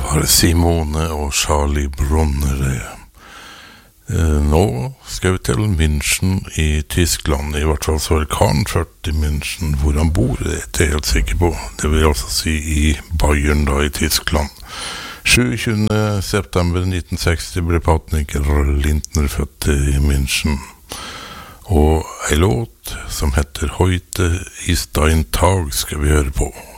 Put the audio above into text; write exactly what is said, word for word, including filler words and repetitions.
var Simone og Charlie Bronner. Nå skal vi til München i Tyskland. I hvert fall så er Karen født i München. Hvor han bor, det er jeg helt sikker på. Det vil altså si i Bayern da, i Tyskland. tjuesyvende september nitten seksti ble Patniker Lindner født i München. Og en låt som heter Heute ist ein Tag skal vi høre på.